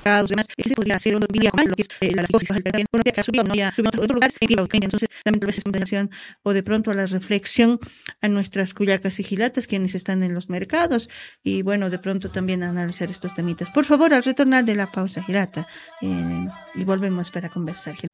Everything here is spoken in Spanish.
demás, se podría hacer una vía con lo que es la psicosis, bueno, que ha subido, no ya en otros lugares, entonces también tal vez es consideración o de pronto a la reflexión a nuestras cuyacas sigilatas, quienes están en los mercados, y bueno, de pronto también analizar estos temitas. Por favor, al retornar de la pausa, Girata, y volvemos para conversar.